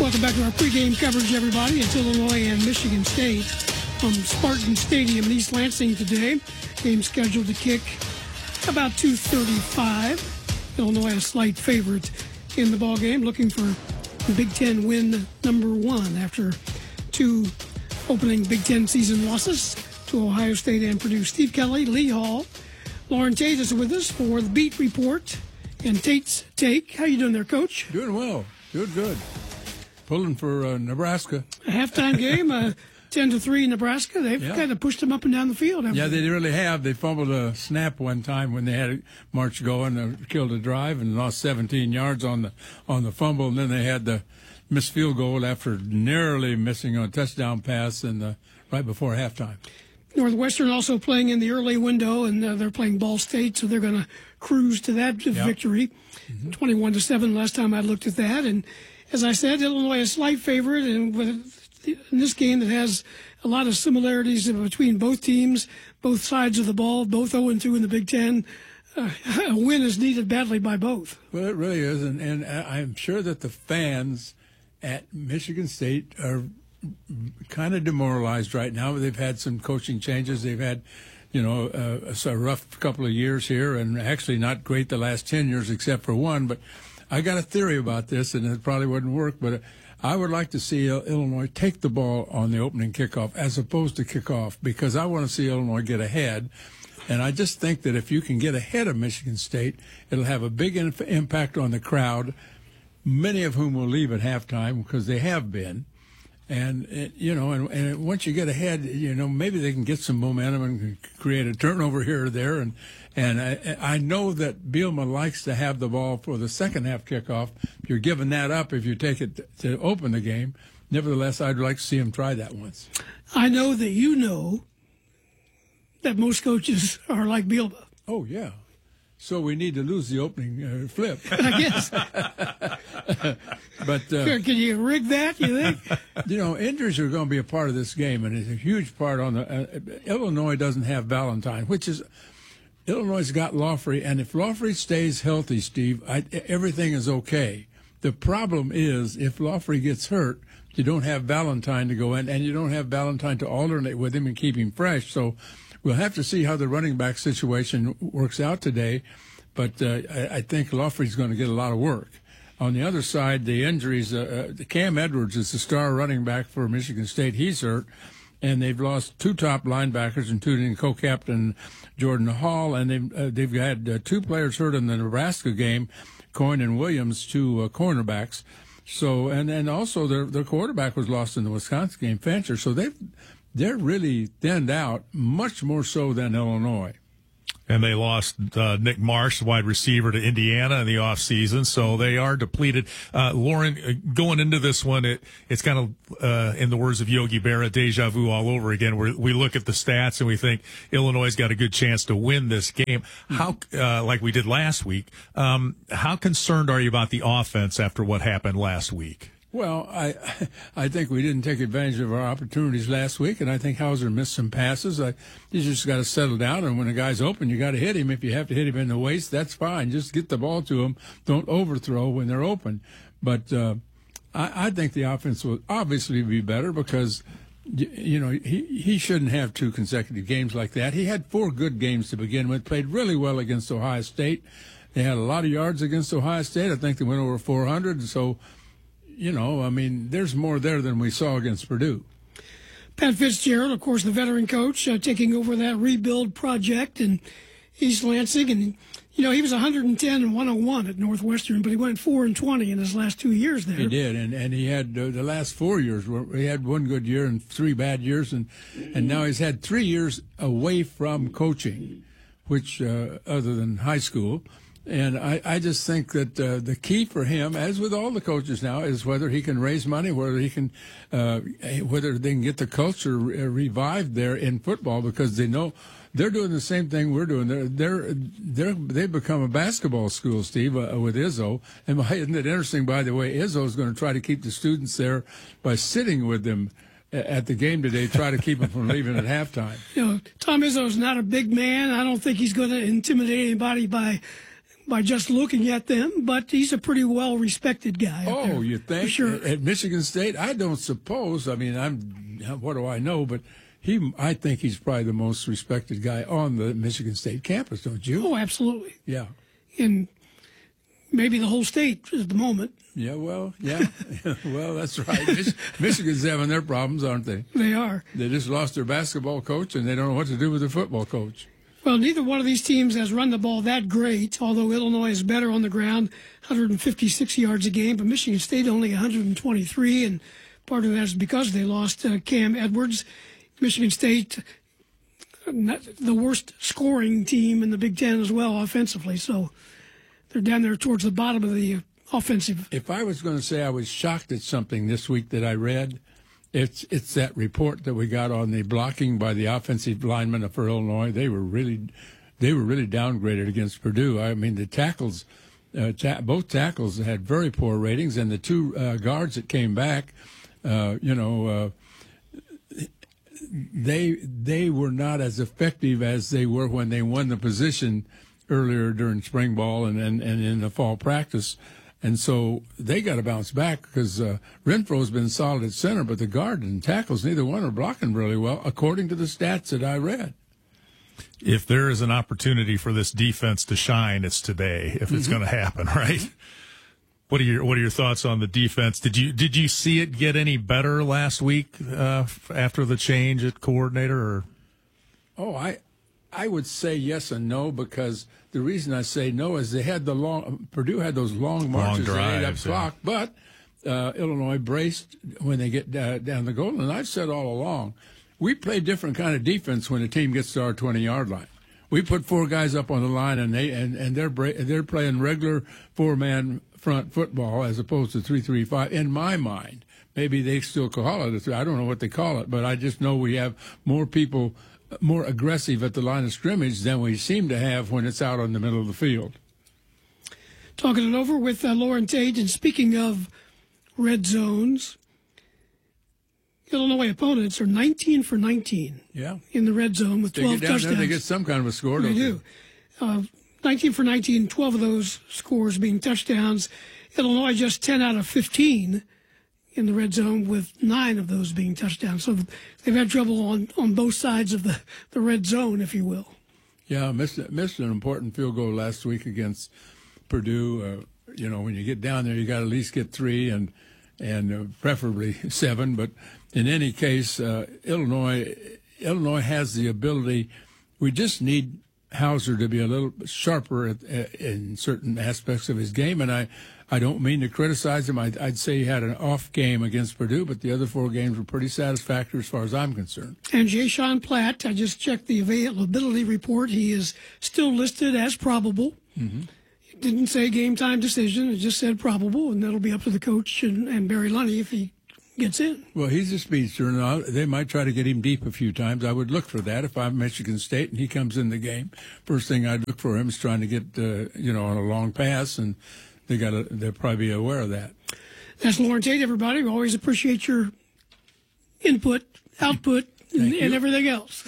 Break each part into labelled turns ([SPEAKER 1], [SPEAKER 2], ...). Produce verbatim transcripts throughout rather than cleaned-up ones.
[SPEAKER 1] Welcome back to our pregame coverage, everybody. It's Illinois and Michigan State from Spartan Stadium in East Lansing today. Game scheduled to kick about two thirty-five. Illinois a slight favorite in the ball game, looking for the Big Ten win number one after two opening Big Ten season losses to Ohio State and Purdue. Steve Kelly, Lee Hall, Lauren Tate is with us for the Beat Report and Tate's Take. How you doing there, Coach?
[SPEAKER 2] Doing well. Doing good. Pulling for uh, Nebraska.
[SPEAKER 1] A halftime game, uh, ten to three Nebraska. They've yeah. kind of pushed them up and down the field.
[SPEAKER 2] Yeah,
[SPEAKER 1] they?
[SPEAKER 2] they really have. They fumbled a snap one time when they had a march going, uh, killed a drive, and lost seventeen yards on the on the fumble. And then they had the missed field goal after narrowly missing a touchdown pass and uh, right before halftime.
[SPEAKER 1] Northwestern also playing in the early window, and uh, they're playing Ball State, so they're going to cruise to that yep. victory, mm-hmm. twenty-one to seven. Last time I looked at that, and as I said, Illinois a slight favorite, and with in this game that has a lot of similarities between both teams, both sides of the ball, both oh and two in the Big Ten. Uh, a win is needed badly by both.
[SPEAKER 2] Well, it really is, and, and I'm sure that the fans at Michigan State are kind of demoralized right now. They've had some coaching changes. They've had, you know, uh, a rough couple of years here, and actually not great the last ten years except for one. But I got a theory about this, and it probably wouldn't work, but I would like to see Illinois take the ball on the opening kickoff as opposed to kick off, because I want to see Illinois get ahead. And I just think that if you can get ahead of Michigan State, it'll have a big in- impact on the crowd, many of whom will leave at halftime because they have been. And, it, you know, and, and once you get ahead, you know, maybe they can get some momentum and create a turnover here or there. And, and I, I know that Bielema likes to have the ball for the second half kickoff. You're giving that up if you take it to open the game. Nevertheless, I'd like to see him try that once.
[SPEAKER 1] I know that you know that most coaches are like Bielema.
[SPEAKER 2] Oh, yeah. So we need to lose the opening uh, flip.
[SPEAKER 1] I guess.
[SPEAKER 2] But uh,
[SPEAKER 1] can you rig that, you think?
[SPEAKER 2] You know, injuries are going to be a part of this game, and it's a huge part on the uh, – Illinois doesn't have Valentine, which is – Illinois got Lawfrey, and if Lawfrey stays healthy, Steve, I, everything is okay. The problem is if Lawfrey gets hurt, you don't have Valentine to go in, and you don't have Valentine to alternate with him and keep him fresh. So we'll have to see how the running back situation works out today, but uh, I, I think Lawfrey's going to get a lot of work. On the other side, the injuries, uh, uh, Cam Edwards is the star running back for Michigan State. He's hurt, and they've lost two top linebackers, including co-captain Jordan Hall, and they've, uh, they've had uh, two players hurt in the Nebraska game, Coyne and Williams, two uh, cornerbacks. So, and, and also their, their quarterback was lost in the Wisconsin game, Fancher. So they've They're really thinned out, much more so than Illinois.
[SPEAKER 3] And they lost uh, Nick Marsh, wide receiver, to Indiana in the offseason, so they are depleted. Uh, Lauren, uh, going into this one, it, it's kind of, uh, in the words of Yogi Berra, deja vu all over again, where we look at the stats and we think Illinois' got a good chance to win this game. How, uh, like we did last week, um, how concerned are you about the offense after what happened last week?
[SPEAKER 2] Well, I I think we didn't take advantage of our opportunities last week, and I think Hauser missed some passes. I, you just got to settle down, and when a guy's open, you got to hit him. If you have to hit him in the waist, that's fine. Just get the ball to him. Don't overthrow when they're open. But uh, I, I think the offense will obviously be better because, you, you know, he, he shouldn't have two consecutive games like that. He had four good games to begin with, played really well against Ohio State. They had a lot of yards against Ohio State. I think they went over four hundred, so – you know, I mean, there's more there than we saw against Purdue.
[SPEAKER 1] Pat Fitzgerald, of course, the veteran coach, uh, taking over that rebuild project in East Lansing. And, you know, he was one hundred ten and one oh one at Northwestern, but he went four and twenty in his last two years there.
[SPEAKER 2] He did, and, and he had uh, the last four years. He had one good year and three bad years, and, and now he's had three years away from coaching, which, uh, other than high school. And I, I just think that uh, the key for him, as with all the coaches now, is whether he can raise money, whether he can, uh, whether they can get the culture re- revived there in football, because they know they're doing the same thing we're doing. They're they're they're they've become a basketball school, Steve, uh, with Izzo. And isn't it interesting, by the way? Izzo is going to try to keep the students there by sitting with them at the game today, try to keep them from leaving at halftime.
[SPEAKER 1] You know, Tom Izzo's not a big man. I don't think he's going to intimidate anybody by by just looking at them, but he's a pretty well-respected guy.
[SPEAKER 2] Oh, you think?
[SPEAKER 1] Sure.
[SPEAKER 2] At, at Michigan State, I don't suppose. I mean, I'm. What do I know? But he, I think he's probably the most respected guy on the Michigan State campus, don't you?
[SPEAKER 1] Oh, absolutely.
[SPEAKER 2] Yeah.
[SPEAKER 1] And maybe the whole state at the moment.
[SPEAKER 2] Yeah, well, yeah. Well, that's right. Mich- Michigan's having their problems, aren't they?
[SPEAKER 1] They are.
[SPEAKER 2] They just lost their basketball coach, and they don't know what to do with their football coach.
[SPEAKER 1] Well, neither one of these teams has run the ball that great, although Illinois is better on the ground, one hundred fifty-six yards a game, but Michigan State only one hundred twenty-three, and part of that is because they lost uh, Cam Edwards. Michigan State, not the worst scoring team in the Big Ten as well offensively, so they're down there towards the bottom of the offensive.
[SPEAKER 2] If I was going to say I was shocked at something this week that I read, it's it's that report that we got on the blocking by the offensive linemen for Illinois. They were really they were really downgraded against Purdue. I mean, the tackles, uh, ta- both tackles had very poor ratings, and the two uh, guards that came back, uh, you know, uh, they they were not as effective as they were when they won the position earlier during spring ball and, and, and in the fall practice. And so they got to bounce back because uh, Renfro's been solid at center, but the guard and tackles, neither one are blocking really well, according to the stats that I read.
[SPEAKER 3] If there is an opportunity for this defense to shine, it's today. If it's mm-hmm. going to happen, right? What are your What are your thoughts on the defense? Did you Did you see it get any better last week uh, after the change at coordinator? Or?
[SPEAKER 2] Oh, I. I would say yes and no, because the reason I say no is they had the long Purdue had those long marches
[SPEAKER 3] long drives,
[SPEAKER 2] that ate up clock, yeah. but uh, Illinois braced when they get uh, down the goal. And I've said all along, we play different kind of defense when a team gets to our twenty-yard line. We put four guys up on the line, and they and, and they're bra- they're playing regular four-man front football as opposed to three three five. In my mind, maybe they still call it a three. I don't know what they call it, but I just know we have more people. More aggressive at the line of scrimmage than we seem to have when it's out on the middle of the field.
[SPEAKER 1] Talking it over with uh, Lauren Tate, and speaking of red zones, Illinois opponents are nineteen for nineteen
[SPEAKER 2] yeah.
[SPEAKER 1] in the red zone with twelve
[SPEAKER 2] they get down
[SPEAKER 1] touchdowns.
[SPEAKER 2] There, they get some kind of a score,
[SPEAKER 1] they
[SPEAKER 2] don't
[SPEAKER 1] do. They? Uh, nineteen for nineteen, twelve of those scores being touchdowns. Illinois just ten out of fifteen in the red zone, with nine of those being touchdowns. So they've had trouble on, on both sides of the, the red zone, if you will.
[SPEAKER 2] Yeah, missed, missed an important field goal last week against Purdue. Uh, you know, when you get down there, you got to at least get three and and uh, preferably seven. But in any case, uh, Illinois Illinois has the ability. We just need Hauser to be a little sharper at, at, in certain aspects of his game, and I. I don't mean to criticize him. I'd, I'd say he had an off game against Purdue, but the other four games were pretty satisfactory as far as I'm concerned.
[SPEAKER 1] And Jay-Sean Platt, I just checked the availability report. He is still listed as probable.
[SPEAKER 2] Mm-hmm.
[SPEAKER 1] It didn't say game time decision. It just said probable, and that'll be up to the coach and, and Barry Lunny if he gets in.
[SPEAKER 2] Well, he's a speedster, and they might try to get him deep a few times. I would look for that if I'm Michigan State and he comes in the game. First thing I'd look for him is trying to get, uh, you know, on a long pass, and They got to. They'll probably be aware of that.
[SPEAKER 1] That's Lauren Tate, everybody. We always appreciate your input, output, and, and everything else.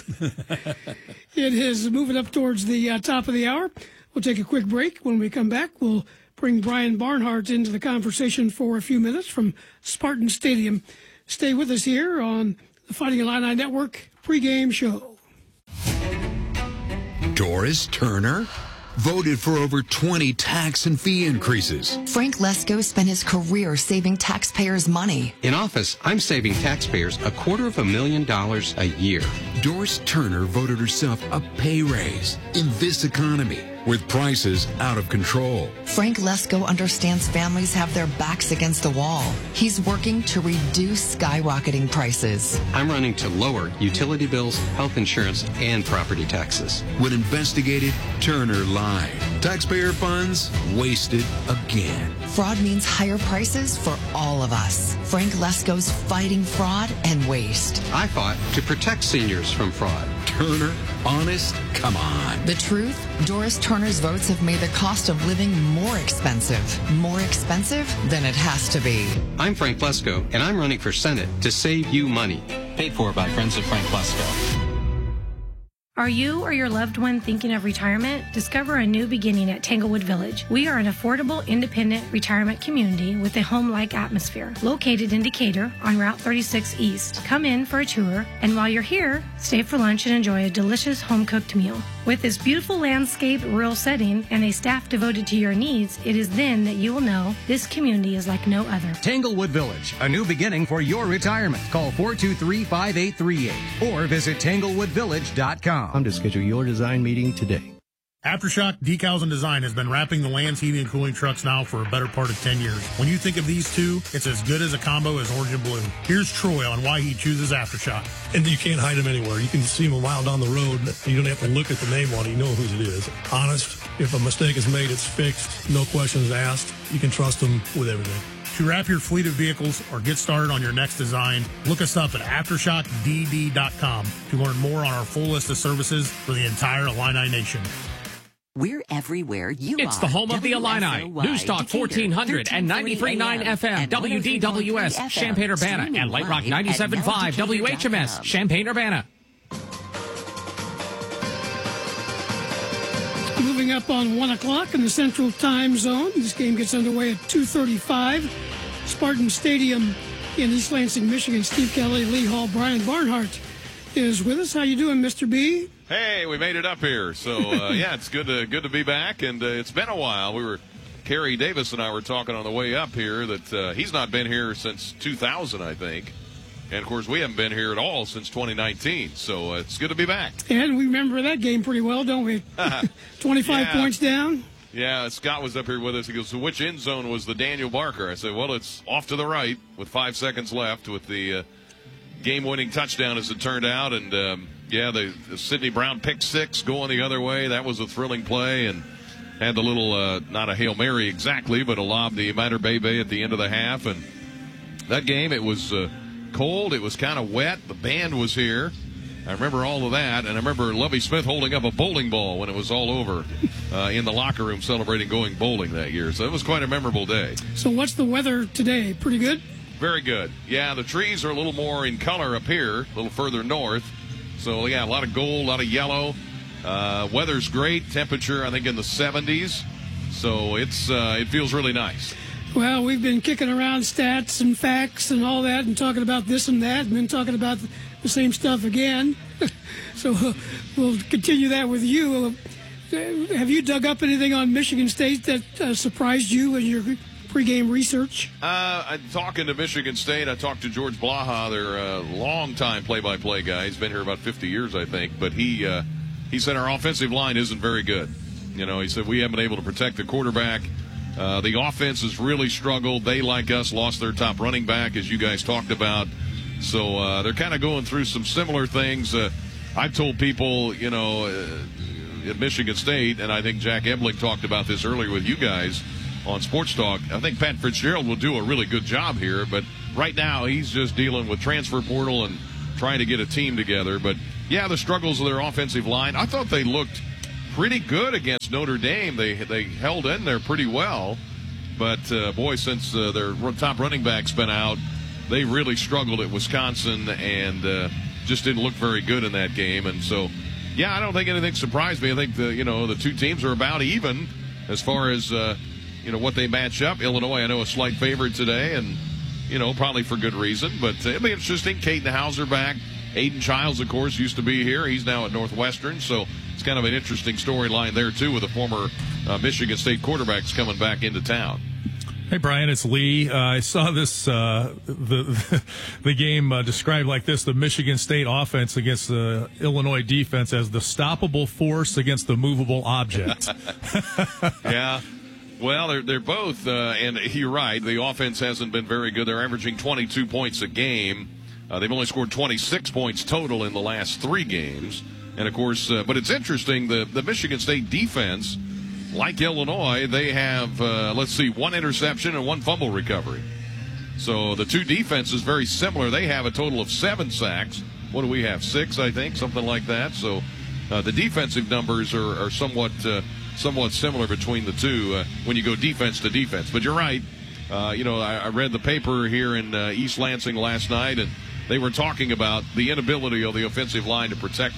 [SPEAKER 1] It is moving up towards the uh, top of the hour. We'll take a quick break. When we come back, we'll bring Brian Barnhart into the conversation for a few minutes from Spartan Stadium. Stay with us here on the Fighting Illini Network pregame show.
[SPEAKER 4] Doris Turner? Voted for over twenty tax and fee increases.
[SPEAKER 5] Frank Lesko spent his career saving taxpayers' money.
[SPEAKER 6] In office, I'm saving taxpayers a quarter of a million dollars a year.
[SPEAKER 4] Doris Turner voted herself a pay raise in this economy with prices out of control.
[SPEAKER 5] Frank Lesko understands families have their backs against the wall. He's working to reduce skyrocketing prices.
[SPEAKER 6] I'm running to lower utility bills, health insurance, and property taxes.
[SPEAKER 4] When investigated, Turner lied. Taxpayer funds wasted again.
[SPEAKER 5] Fraud means higher prices for all of us. Frank Lesko's fighting fraud and waste.
[SPEAKER 6] I fought to protect seniors from fraud.
[SPEAKER 4] Turner, honest? Come on.
[SPEAKER 5] The truth? Doris Turner's votes have made the cost of living more expensive. More expensive than it has to be.
[SPEAKER 6] I'm Frank Lesko, and I'm running for Senate to save you money.
[SPEAKER 7] Paid for by Friends of Frank Lesko. Are you or your loved one thinking of retirement? Discover a new beginning at Tanglewood Village. We are an affordable, independent retirement community with a home-like atmosphere. Located in Decatur on Route thirty-six East. Come in for a tour, and while you're here, stay for lunch and enjoy a delicious home-cooked meal. With this beautiful landscape, rural setting, and a staff devoted to your needs, it is then that you will know this community is like no other.
[SPEAKER 8] Tanglewood Village, a new beginning for your retirement. Call four two three, five eight three eight or visit tanglewood village dot com.
[SPEAKER 9] I'm to schedule your design meeting today.
[SPEAKER 10] Aftershock Decals and Design has been wrapping the Land's heating and cooling trucks now for a better part of ten years. When you think of these two, it's as good as a combo as orange and blue. Here's Troy on why he chooses Aftershock.
[SPEAKER 11] And you can't hide them anywhere. You can see them a mile down the road. You don't have to look at the name on it. You know whose it is. Honest. If a mistake is made, it's fixed. No questions asked. You can trust them with everything.
[SPEAKER 10] To wrap your fleet of vehicles or get started on your next design, look us up at aftershock d d dot com to learn more on our full list of services for the entire Illini Nation.
[SPEAKER 12] We're everywhere you
[SPEAKER 13] it's
[SPEAKER 12] are.
[SPEAKER 13] It's the home of the Illini. News Talk fourteen hundred and ninety-three point nine F M, W D W S, Champaign-Urbana, and Light Rock ninety-seven point five, W H M S, Champaign-Urbana.
[SPEAKER 1] Moving up on one o'clock in the Central Time Zone. This game gets underway at two thirty-five. Spartan Stadium in East Lansing, Michigan. Steve Kelly, Lee Hall, Brian Barnhart is with us. How you doing, Mister B?
[SPEAKER 14] Hey, we made it up here. So, uh, yeah, it's good to good to be back, and uh, it's been a while. We were, Kerry Davis and I were talking on the way up here that uh, he's not been here since two thousand, I think. And, of course, we haven't been here at all since twenty nineteen, so uh, it's good to be back.
[SPEAKER 1] And we remember that game pretty well, don't we? twenty-five
[SPEAKER 14] yeah.
[SPEAKER 1] points down.
[SPEAKER 14] Yeah, Scott was up here with us. He goes, so which end zone was the Daniel Barker? I said, well, it's off to the right with five seconds left with the uh, game-winning touchdown, as it turned out. And, um, yeah, the, the Sidney Brown pick six going the other way. That was a thrilling play, and had the little, uh, not a Hail Mary exactly, but a lob to Mater Bebe at the end of the half. And that game, it was uh, cold. It was kind of wet. The band was here. I remember all of that, and I remember Lovie Smith holding up a bowling ball when it was all over uh, in the locker room celebrating going bowling that year. So it was quite a memorable day.
[SPEAKER 1] So what's the weather today? Pretty good?
[SPEAKER 14] Very good. Yeah, the trees are a little more in color up here, a little further north. So, yeah, a lot of gold, a lot of yellow. Uh, weather's great. Temperature, I think, in the seventies. So it's uh, it feels really nice.
[SPEAKER 1] Well, we've been kicking around stats and facts and all that and talking about this and that and then talking about the same stuff again. So uh, we'll continue that with you. Uh, have you dug up anything on Michigan State that uh, surprised you in your pregame research?
[SPEAKER 14] Uh, I'm talking to Michigan State. I talked to George Blaha, their uh, longtime play-by-play guy. He's been here about fifty years, I think. But he uh, he said our offensive line isn't very good. You know, he said we haven't been able to protect the quarterback. Uh, the offense has really struggled. They, like us, lost their top running back, as you guys talked about. So uh, they're kind of going through some similar things. Uh, I've told people, you know, uh, at Michigan State, and I think Jack Ebling talked about this earlier with you guys on Sports Talk, I think Pat Fitzgerald will do a really good job here, but right now he's just dealing with transfer portal and trying to get a team together. But, yeah, the struggles of their offensive line, I thought they looked pretty good against Notre Dame. They they held in there pretty well. But, uh, boy, since uh, their top running back's been out, they really struggled at Wisconsin and uh, just didn't look very good in that game. And so, yeah, I don't think anything surprised me. I think, the you know, the two teams are about even as far as, uh, you know, what they match up. Illinois, I know, a slight favorite today, and, you know, probably for good reason. But uh, it'll be interesting. Caden Hauser back. Aiden Childs, of course, used to be here. He's now at Northwestern. So it's kind of an interesting storyline there, too, with the former uh, Michigan State quarterbacks coming back into town.
[SPEAKER 3] Hey, Brian, it's Lee. Uh, I saw this, uh, the the game uh, described like this, the Michigan State offense against the Illinois defense as the stoppable force against the movable object.
[SPEAKER 14] Yeah. Well, they're, they're both, uh, and you're right, the offense hasn't been very good. They're averaging twenty-two points a game. Uh, they've only scored twenty-six points total in the last three games. And, of course, uh, but it's interesting, the, the Michigan State defense, like Illinois, they have, uh, let's see, one interception and one fumble recovery. So the two defenses very similar. They have a total of seven sacks. What do we have? Six, I think, something like that. So uh, the defensive numbers are, are somewhat uh, somewhat similar between the two uh, when you go defense to defense. But you're right. Uh, you know, I, I read the paper here in uh, East Lansing last night, and they were talking about the inability of the offensive line to protect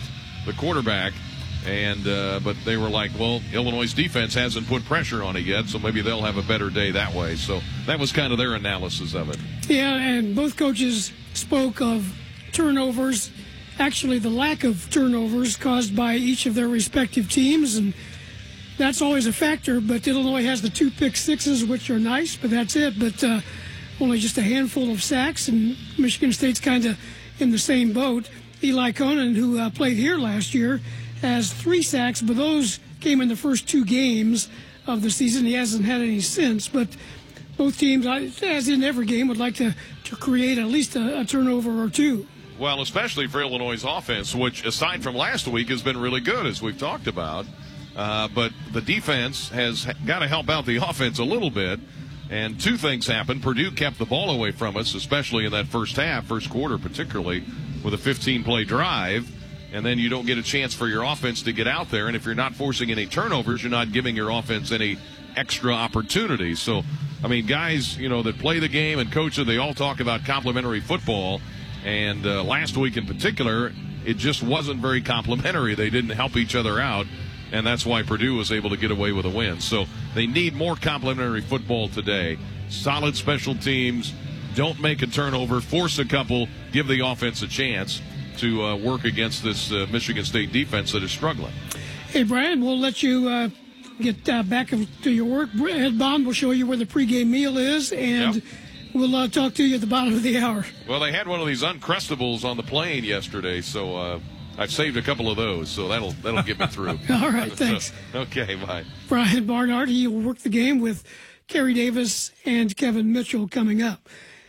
[SPEAKER 14] the quarterback. And uh, but they were like, well, Illinois' defense hasn't put pressure on it yet, so maybe they'll have a better day that way. So that was kind of their analysis of it.
[SPEAKER 1] Yeah, and both coaches spoke of turnovers, actually the lack of turnovers caused by each of their respective teams, and that's always a factor. But Illinois has the two pick sixes, which are nice, but that's it. But uh, only just a handful of sacks, and Michigan State's kind of in the same boat. Eli Conan, who uh, played here last year, has three sacks, but those came in the first two games of the season. He hasn't had any since, but both teams, as in every game, would like to, to create at least a, a turnover or two.
[SPEAKER 14] Well, especially for Illinois' offense, which, aside from last week, has been really good, as we've talked about. Uh, but the defense has got to help out the offense a little bit. And two things happened. Purdue kept the ball away from us, especially in that first half, first quarter particularly, with a fifteen-play drive. And then you don't get a chance for your offense to get out there. And if you're not forcing any turnovers, you're not giving your offense any extra opportunities. So, I mean, guys, you know, that play the game and coach it, they all talk about complementary football. And uh, last week in particular, it just wasn't very complimentary. They didn't help each other out. And that's why Purdue was able to get away with a win. So they need more complementary football today. Solid special teams. Don't make a turnover. Force a couple. Give the offense a chance to uh, work against this uh, Michigan State defense that is struggling.
[SPEAKER 1] Hey, Brian, we'll let you uh, get uh, back to your work. Ed Bond will show you where the pregame meal is, and yep. we'll uh, talk to you at the bottom of the hour.
[SPEAKER 14] Well, they had one of these Uncrustables on the plane yesterday, so uh, I've saved a couple of those, so that'll that'll get me through.
[SPEAKER 1] All right, thanks.
[SPEAKER 14] So, okay, bye.
[SPEAKER 1] Brian Barnard, he will work the game with Kerry Davis and Kevin Mitchell coming up.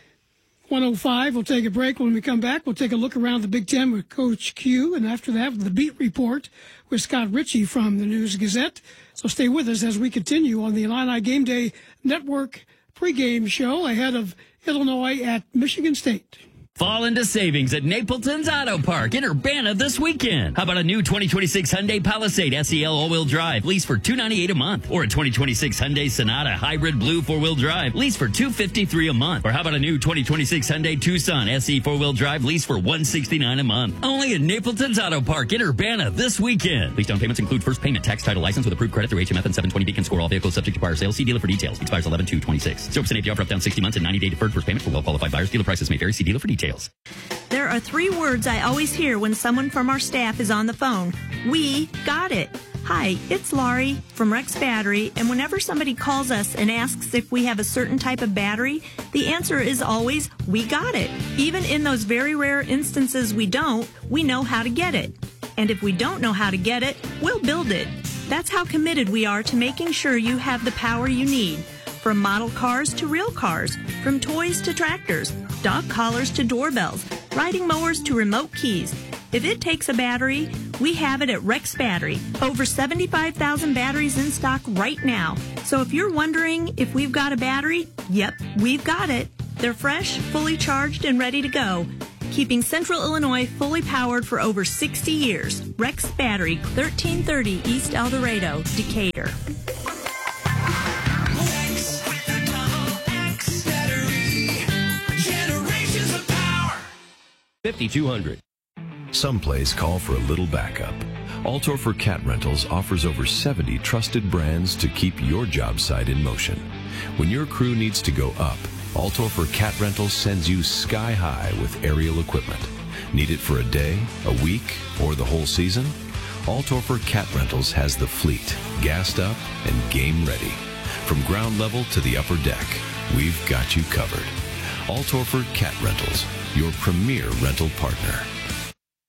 [SPEAKER 1] one oh five, we'll take a break. When we come back, we'll take a look around the Big Ten with Coach Q, and after that, the Beat Report with Scott Ritchie from the News-Gazette. So stay with us as we continue on the Illini Game Day Network pregame show ahead of Illinois at Michigan State.
[SPEAKER 15] Fall into savings at Napleton's Auto Park in Urbana this weekend. How about a new twenty twenty-six Hyundai Palisade S E L all-wheel drive, lease for two hundred ninety-eight dollars a month, or a twenty twenty-six Hyundai Sonata Hybrid Blue four-wheel drive, lease for two hundred fifty-three dollars a month, or how about a new twenty twenty-six Hyundai Tucson S E four-wheel drive, lease for one hundred sixty-nine dollars a month. Only at Napleton's Auto Park in Urbana this weekend. Lease down payments include first payment, tax, title, license with approved credit through H M F and seven twenty Beacon Score. All vehicles subject to prior sales. See dealer for details. Expires eleven two twenty-six. zero percent A P R for up down sixty months and ninety day deferred first payment for well-qualified buyers. Dealer prices may vary. See dealer for details.
[SPEAKER 16] There are three words I always hear when someone from our staff is on the phone. We got it. Hi, it's Laurie from Rex Battery, and whenever somebody calls us and asks if we have a certain type of battery, the answer is always, we got it. Even in those very rare instances we don't, we know how to get it. And if we don't know how to get it, we'll build it. That's how committed we are to making sure you have the power you need. From model cars to real cars, from toys to tractors, dog collars to doorbells, riding mowers to remote keys. If it takes a battery, we have it at Rex Battery. Over seventy-five thousand batteries in stock right now. So if you're wondering if we've got a battery, yep, we've got it. They're fresh, fully charged, and ready to go. Keeping Central Illinois fully powered for over sixty years. Rex Battery, thirteen thirty East El Dorado, Decatur.
[SPEAKER 9] fifty-two hundred.
[SPEAKER 17] Some plays call for a little backup. Altorfer Cat Rentals offers over seventy trusted brands to keep your job site in motion. When your crew needs to go up, Altorfer Cat Rentals sends you sky high with aerial equipment. Need it for a day, a week, or the whole season? Altorfer Cat Rentals has the fleet, gassed up and game ready. From ground level to the upper deck, we've got you covered. Altorfer Cat Rentals, your premier rental partner.